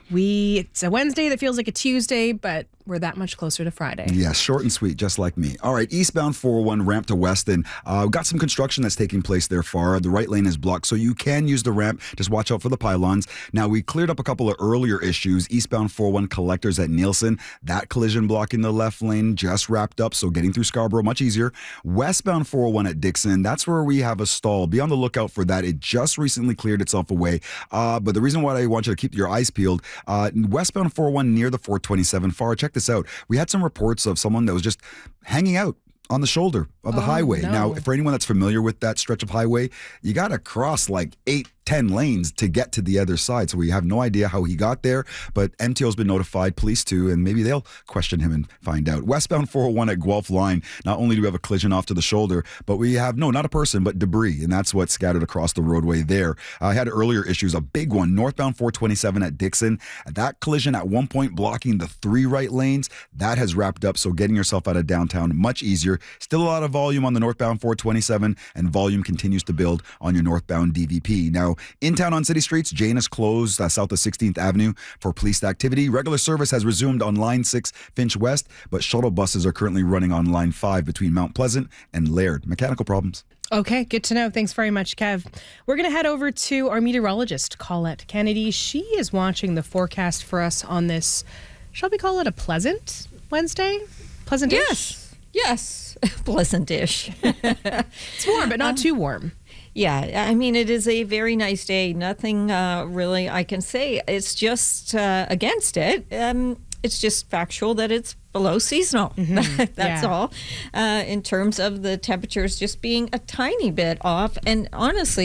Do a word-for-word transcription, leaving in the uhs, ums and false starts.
We it's a Wednesday that feels like a Tuesday, but we're that much closer to Friday. Yeah, short and sweet, just like me. All right, eastbound four oh one ramp to Weston. Uh, we've got some construction that's taking place there far. The right lane is blocked, so you can use the ramp. Just watch out for the pylons. Now, we cleared up a couple of earlier issues. Eastbound four oh one collectors at Nielsen. That collision blocking the left lane just wrapped up, so getting through Scarborough much easier. Westbound four oh one at Dixon, that's where we have a stall. Be on the lookout for that. It just recently cleared itself away. Uh, but the reason why I want you to keep your eyes peeled, uh, westbound four oh one near the four twenty-seven far, check this out. We had some reports of someone that was just hanging out on the shoulder of the Oh, highway. no. Now, for anyone that's familiar with that stretch of highway, you got to cross like eight, ten lanes to get to the other side. So we have no idea how he got there, but M T O's been notified, police too, and maybe they'll question him and find out. Westbound four oh one at Guelph Line, not only do we have a collision off to the shoulder, but we have, no, not a person, but debris, and that's what's scattered across the roadway there. I had earlier issues, a big one, northbound four twenty-seven at Dixon. That collision at one point blocking the three right lanes, that has wrapped up, so getting yourself out of downtown much easier. Still a lot of volume on the northbound four twenty-seven, and volume continues to build on your northbound D V P. Now, in town on city streets, Jane is closed uh, south of sixteenth Avenue for police activity. Regular service has resumed on Line six Finch West, but shuttle buses are currently running on Line five between Mount Pleasant and Laird. Mechanical problems. Okay, good to know. Thanks very much, Kev. We're going to head over to our meteorologist, Colette Kennedy. She is watching the forecast for us on this, shall we call it a pleasant Wednesday? Pleasant-ish? Yes. Yes. Pleasant-ish. It's warm, but not too warm. Yeah, I mean, it is a very nice day. Nothing uh, really I can say. It's just uh, against it. Um, it's just factual that it's below seasonal. Mm-hmm. That's yeah. all. Uh, in terms of the temperatures just being a tiny bit off. And honestly,